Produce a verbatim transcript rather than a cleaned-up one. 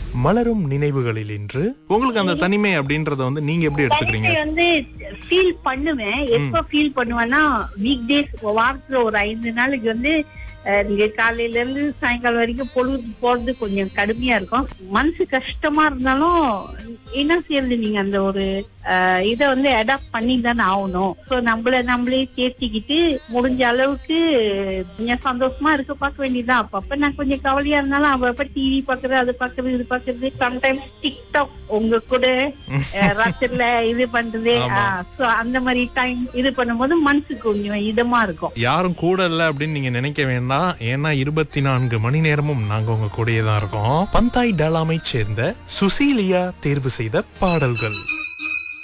மலரும் நினைவுகளில் இன்று உங்களுக்கு அந்த தனிமை அப்படின்றத வந்து நீங்க எப்படி எடுத்துக்கிறீங்க? தனிமை வந்து ஃபீல் பண்ணுவேன். எப்ப ஃபீல் பண்ணுவேன்னா வீக் டேஸ், வாரத்துல ஒரு ஐந்து நாளைக்கு வந்து அஹ், நீங்க காலையில இருந்து சாயங்காலம் வரைக்கும் பொழுது போறது கொஞ்சம் கடுமையா இருக்கும். மனசு கஷ்டமா இருந்தாலும் என்ன செய்யறது, நீங்க அந்த ஒரு அஹ், இத வந்து அடாப்ட் பண்ணி தானே ஆகணும். சோ நம்மள நம்மளே தேர்த்திக்கிட்டு முடிஞ்ச அளவுக்கு கொஞ்சம் சந்தோஷமா இருக்க பார்க்க வேண்டியதுதான். அப்பப்ப நான் கொஞ்சம் கவலையா இருந்தாலும் அப்பப்ப டிவி பாக்குறது, அது பாக்குறது, இது பாக்குறது, சம்டைம்ஸ் டிக்டாக் உங்க கூட அஹ், ராத்திரில இது பண்றது. சோ அந்த மாதிரி டைம் இது பண்ணும்போது மனசுக்கு கொஞ்சம் இதமா இருக்கும். யாரும் கூட இல்ல அப்படின்னு நீங்க நினைக்க வேண்டாம். ஏன்னா இருபத்தி நான்கு மணி நேரமும் நாங்க உங்க கூடயே தான் இருக்கோம். பந்தாய் டலாமை சேர்ந்த சுசீலியா தேர்வு செய்த பாடல்கள்.